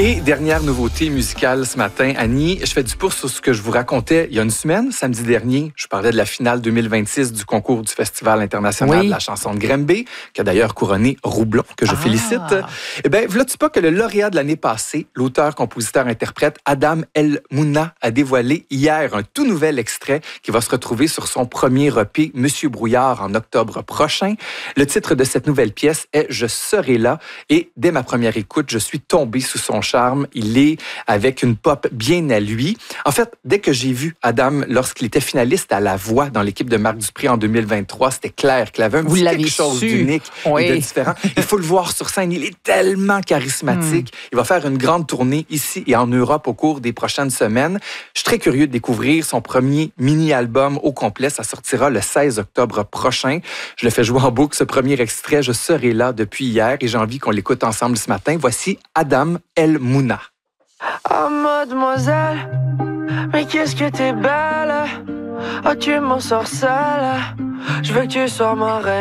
Et dernière nouveauté musicale ce matin, Annie, je fais du pouce sur ce que je vous racontais il y a une semaine, samedi dernier. Je parlais de la finale 2026 du concours du Festival international de la chanson de Granby, qui a d'ailleurs couronné Roublon, que je félicite. Eh bien, vois-tu pas que le lauréat de l'année passée, l'auteur, compositeur, interprète Adam El Mouna, a dévoilé hier un tout nouvel extrait qui va se retrouver sur son premier EP, Monsieur Brouillard, en octobre prochain. Le titre de cette nouvelle pièce est « Je serai là » et dès ma première écoute, je suis tombé sous son charme. Il est avec une pop bien à lui. En fait, dès que j'ai vu Adam lorsqu'il était finaliste à La Voix dans l'équipe de Marc Dupré en 2023, c'était clair qu'il avait quelque chose d'unique et de différent. Il faut le voir sur scène. Il est tellement charismatique. Il va faire une grande tournée ici et en Europe au cours des prochaines semaines. Je suis très curieux de découvrir son premier mini-album au complet. Ça sortira le 16 octobre prochain. Je le fais jouer en boucle, ce premier extrait. Je serai là depuis hier et j'ai envie qu'on l'écoute ensemble ce matin. Voici Adam El Mouna. Oh mademoiselle, mais qu'est-ce que t'es belle. Oh tu m'en sors sale. Je veux que tu sois ma reine.